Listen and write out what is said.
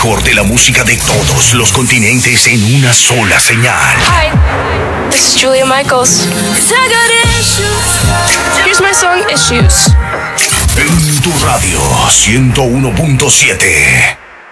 mejor de la música de todos los continentes en una sola señal. Hi, this is Julia Michaels. I got issues. Here's my song, Issues. En tu radio 101.7.